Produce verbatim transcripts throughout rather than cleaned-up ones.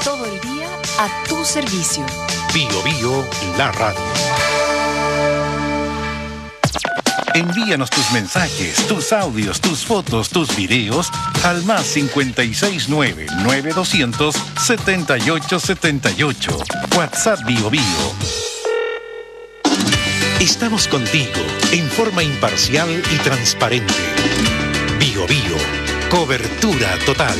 Todo el día a tu servicio. Bio Bio, la radio. Envíanos tus mensajes, tus audios, tus fotos, tus videos al más cincuenta y seis nueve, nueve doscientos, setenta y ocho setenta y ocho. WhatsApp Bio Bio. Estamos contigo en forma imparcial y transparente. Bio Bio, cobertura total.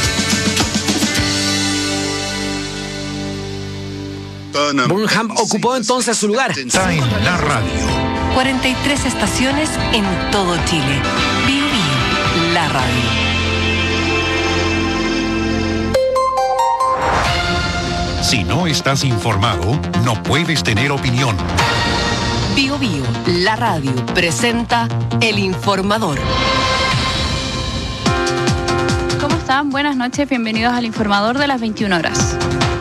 Burnham ocupó entonces su lugar. Está en la radio. cuarenta y tres estaciones en todo Chile. Bio Bio, la radio. Si no estás informado, no puedes tener opinión. Bio Bio, la radio, presenta El Informador. ¿Cómo están? Buenas noches, bienvenidos al Informador de las veintiuna horas.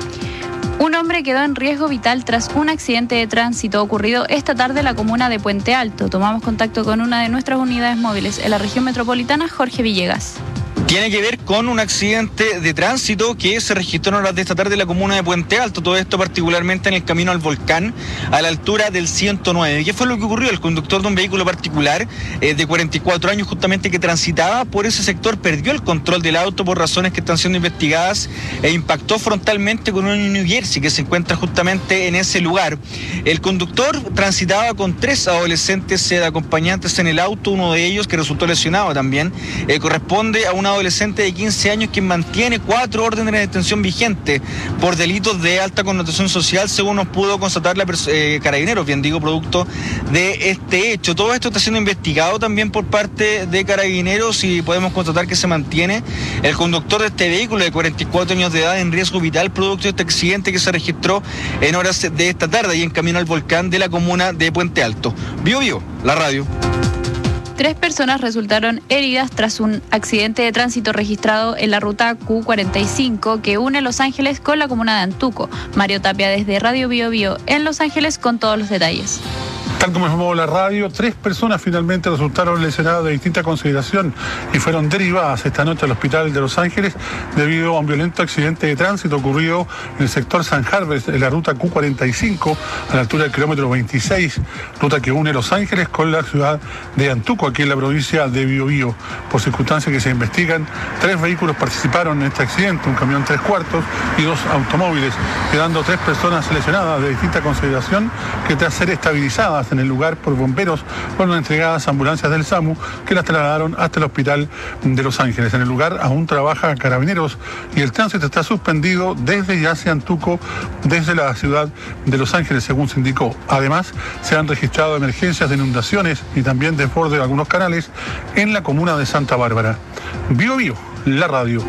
Un hombre quedó en riesgo vital tras un accidente de tránsito ocurrido esta tarde en la comuna de Puente Alto. Tomamos contacto con una de nuestras unidades móviles en la región metropolitana, Jorge Villegas. Tiene que ver con un accidente de tránsito que se registró en horas de esta tarde en la comuna de Puente Alto. Todo esto particularmente en el camino al volcán, a la altura del ciento nueve. ¿Qué fue lo que ocurrió? El conductor de un vehículo particular eh, de cuarenta y cuatro años, justamente que transitaba por ese sector, perdió el control del auto por razones que están siendo investigadas e impactó frontalmente con un New Jersey que se encuentra justamente en ese lugar. El conductor transitaba con tres adolescentes eh, acompañantes en el auto. Uno de ellos, que resultó lesionado también, eh, corresponde a una adolescente de quince años que mantiene cuatro órdenes de detención vigentes por delitos de alta connotación social, según nos pudo constatar la eh, Carabineros, bien digo, producto de este hecho. Todo esto está siendo investigado también por parte de Carabineros y podemos constatar que se mantiene el conductor de este vehículo de cuarenta y cuatro años de edad en riesgo vital, producto de este accidente que se registró en horas de esta tarde y en camino al volcán de la comuna de Puente Alto. Bio Bio, la radio. Tres personas resultaron heridas tras un accidente de tránsito registrado en la ruta Q cuarenta y cinco que une Los Ángeles con la comuna de Antuco. Mario Tapia desde Radio Bio Bio en Los Ángeles con todos los detalles. Tal como informó la radio, tres personas finalmente resultaron lesionadas de distinta consideración y fueron derivadas esta noche al hospital de Los Ángeles debido a un violento accidente de tránsito ocurrido en el sector San Harvest, en la ruta Q cuarenta y cinco, a la altura del kilómetro veintiséis, ruta que une Los Ángeles con la ciudad de Antuco, aquí en la provincia de Biobío. Por circunstancias que se investigan, tres vehículos participaron en este accidente, un camión tres cuartos y dos automóviles, quedando tres personas lesionadas de distinta consideración que tras ser estabilizadas en el lugar por bomberos fueron entregadas a ambulancias del SAMU que las trasladaron hasta el hospital de Los Ángeles. En el lugar aún trabaja Carabineros y el tránsito está suspendido desde ya hacia Antuco, desde la ciudad de Los Ángeles, según se indicó. Además, se han registrado emergencias de inundaciones y también desborde de algunos canales en la comuna de Santa Bárbara. Bio Bio, la radio.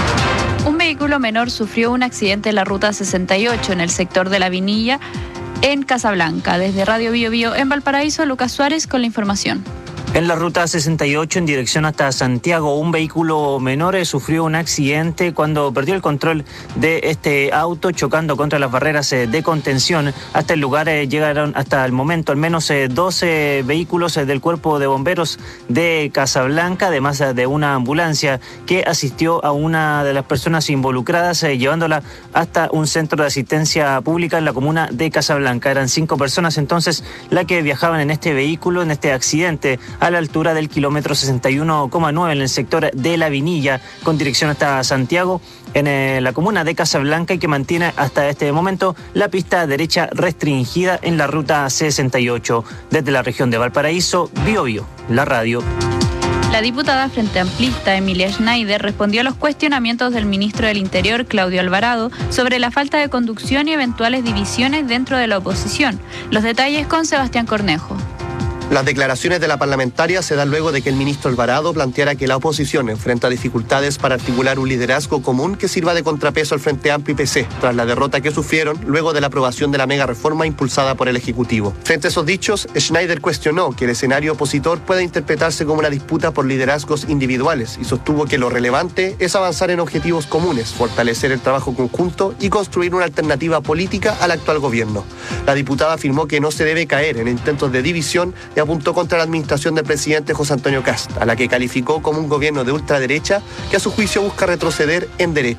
Un vehículo menor sufrió un accidente en la ruta sesenta y ocho en el sector de La Vinilla, en Casablanca. Desde Radio Bio Bio en Valparaíso, Lucas Suárez con la información. En la ruta sesenta y ocho, en dirección hasta Santiago, un vehículo menor sufrió un accidente cuando perdió el control de este auto, chocando contra las barreras de contención. Hasta el lugar llegaron hasta el momento al menos doce vehículos del Cuerpo de Bomberos de Casablanca, además de una ambulancia que asistió a una de las personas involucradas, llevándola hasta un centro de asistencia pública en la comuna de Casablanca. Eran cinco personas entonces las que viajaban en este vehículo, en este accidente, a la altura del kilómetro sesenta y uno coma nueve en el sector de La Vinilla, con dirección hasta Santiago, en eh, la comuna de Casablanca, y que mantiene hasta este momento la pista derecha restringida en la ruta sesenta y ocho. Desde la región de Valparaíso, Bio Bio, la radio. La diputada Frente Amplista, Emilia Schneider, respondió a los cuestionamientos del ministro del Interior, Claudio Alvarado, sobre la falta de conducción y eventuales divisiones dentro de la oposición. Los detalles con Sebastián Cornejo. Las declaraciones de la parlamentaria se dan luego de que el ministro Alvarado planteara que la oposición enfrenta dificultades para articular un liderazgo común que sirva de contrapeso al Frente Amplio y P C, tras la derrota que sufrieron luego de la aprobación de la mega reforma impulsada por el Ejecutivo. Frente a esos dichos, Schneider cuestionó que el escenario opositor pueda interpretarse como una disputa por liderazgos individuales y sostuvo que lo relevante es avanzar en objetivos comunes, fortalecer el trabajo conjunto y construir una alternativa política al actual gobierno. La diputada afirmó que no se debe caer en intentos de división y apuntó contra la administración del presidente José Antonio Kast, a la que calificó como un gobierno de ultraderecha que a su juicio busca retroceder en derecho.